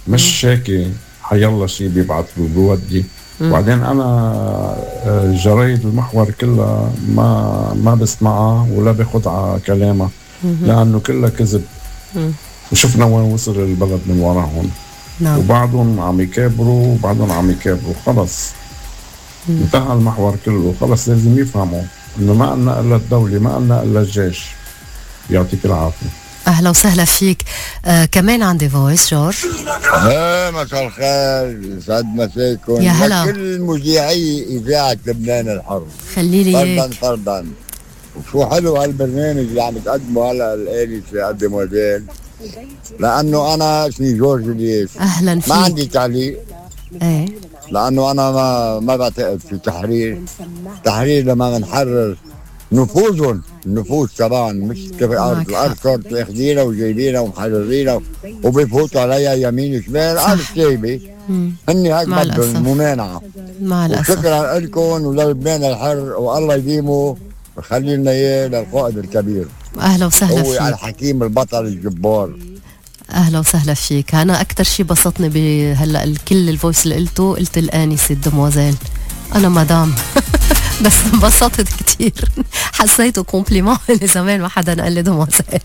مش هيك حيالله شيء بيبعثوا بودي. وبعدين انا جرايد المحور كلها ما بسمعها ولا باخذ على كلامها لانه كلها كذب. وشفنا وين وصل البلد من وراهم. نعم. وبعضهم عم يكابروا وبعضهم عم يكابروا. خلص انتهى المحور كله. خلص لازم يفهموا انه ما قلنا الا الدولة، ما قلنا الا الجيش. يعطيك العافية. اهلا وسهلا فيك. كمان عندي فويس جورج. مساء الخير، يسعد مساكم. يا هلا. كل مذيعي اذاعه لبنان الحر خلي لي فردا وشو حلو هالبرنامج اللي عم تقدمه هلا الآنسة قدم وزال، لانه انا اسمي جورج الياس. اهلا فيك. ما عندي تعليق. ايه لانه انا ما بعتقد في تحرير لما بنحرر نفوذهم، النفوذ طبعا مش كيف الارض صارت ماخذينها وجايبينها ومحررينها وبيفوتوا عليها يمين شمال. الارض سايبه، هني هيك بدهم ممانعه. مع الاسف. وشكرا لكم وللبنان الحر، والله يديمه ويخلي لنا اياه للقائد الكبير. اهلا وسهلا فيك. هو الحكيم البطل الجبار. اهلا وسهلا فيك. انا اكثر شيء بسطني بهلا كل الفويس اللي قلت الانسه الدموازيل. انا مدام بس انبسطت كتير. حسيته كومبليمون اللي زمان ما حدا قال لي دموازيل.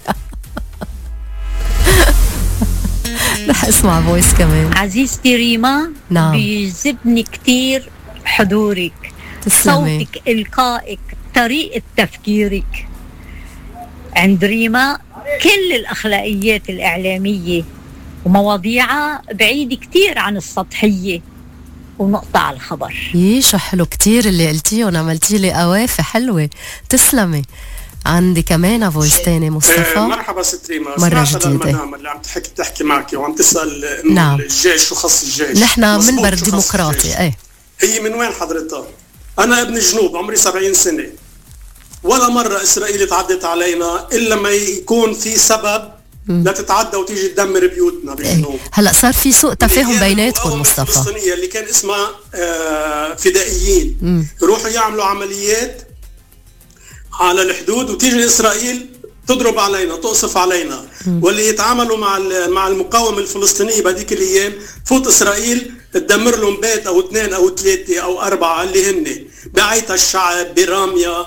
رح اسمع فويس كمان. عزيزتي ريما. نعم. بيجذبني كتير حضورك. تسلمي. صوتك، إلقائك، طريقة تفكيرك. عند ريما كل الأخلاقيات الإعلامية ومواضيعها بعيدة كتير عن السطحية ونقطة على الخبر. شو حلو كتير اللي قلتيه ونعملتي لي قوافة حلوة. تسلمي. عندي كمان فويس تاني مصطفى. مرحبا ست ريما. مرة جديدة. المدام اللي عم تحكي معك وعم تسأل انه نعم. الجيش شو خص الجيش. نحن منبر ديمقراطي. ايه هي من وين حضرتها؟ انا ابن جنوب عمري 70 سنة، ولا مرة اسرائيل تعدت علينا الا ما يكون في سبب لا تتعدى وتيجي تدمر بيوتنا بجنوب. إيه. هلا صار في سوء تفاهم بيناتكم مصطفى. الفلسطينية اللي كان اسمها فدائيين يروحوا يعملوا عمليات على الحدود وتيجي إسرائيل تضرب علينا تقصف علينا. واللي يتعاملوا مع المقاومة الفلسطينية بهذيك الأيام فوت إسرائيل تدمر لهم بيت أو 2 أو 3 أو 4 اللي هن بعيطة الشعب، برامية،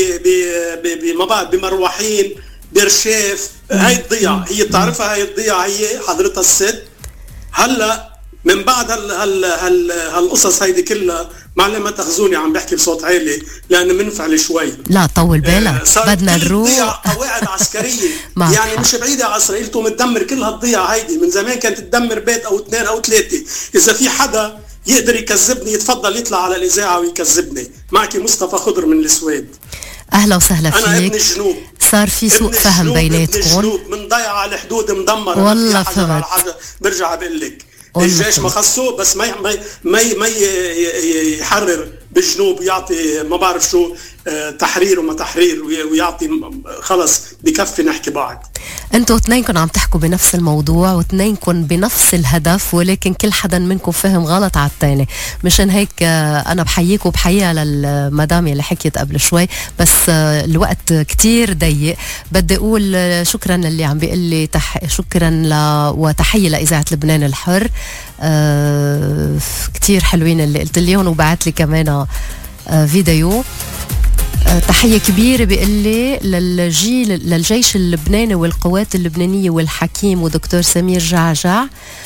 بمروحين، برشاف. هاي الضيعة هي بتعرفها. هاي الضيعة هي حضرتها الست. هلا من بعد هالقصص هيدي كلها، معلم ما تخزوني عم بحكي بصوت عالي لأنه منفعل شوي. لا طول بالك. بدنا نروح. قواعد عسكرية يعني مش بعيدة على إسرائيل تقوم تدمر كل هالضيعة هيدي. من زمان كانت تدمر بيت أو 2 أو 3. إذا في حدا يقدر يكذبني يتفضل يطلع على الإذاعة ويكذبني. معك مصطفى خضر من السويد. أهلا وسهلا فيك. أنا ابن الجنوب. صار في سوء فهم بيناتكم. من ضيعة على الحدود مدمرة. والله فهمت. برجع بقول لك الجيش ما خصه بس ما يحرر بالجنوب، يعطي ما بعرف شو تحرير وما تحرير ويعطي. خلص بكفي نحكي بعض. انتوا اثنينكم عم تحكوا بنفس الموضوع واثنينكم بنفس الهدف، ولكن كل حدا منكم فهم غلط على الثاني. مشان هيك انا بحييك وبحييها للمدام اللي حكيت قبل شوي، بس الوقت كتير ضيق. بدي اقول شكرا للي عم بيقول لي شكرا وتحيه لاذاعه لبنان الحر. كتير حلوين اللي قلت ليهم، وبعت لي كمان فيديو. تحية كبيرة بيقول لي للجيش اللبناني والقوات اللبنانية والحكيم ودكتور سمير جعجع،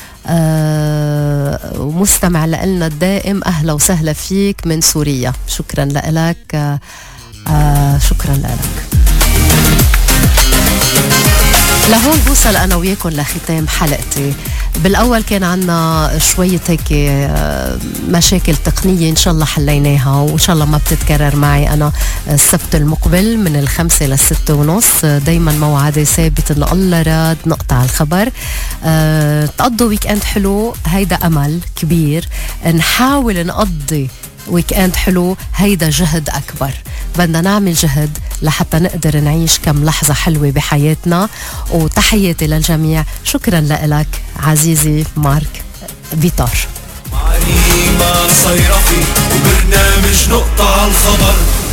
ومستمع لنا الدائم. أهلا وسهلا فيك من سوريا. شكرا لك. شكرا لك. لهون بوصل أنا وياكم لختام حلقتي. بالأول كان عنا شوية هيك مشاكل تقنية، إن شاء الله حليناها وإن شاء الله ما بتتكرر معي. أنا السبت المقبل من 5 ل6:30 دايما موعدي ثابت إنه الله راد نقطع الخبر. تقضوا ويك اند حلو، هيدا أمل كبير. نحاول نقضي ويك اند حلو، هيدا جهد أكبر. بدنا نعمل جهد لحتى نقدر نعيش كم لحظة حلوة بحياتنا. وتحياتي للجميع. شكرا لك عزيزي مارك فيتار. معريمة صيرفي وبرنامج نقطة على الخبر.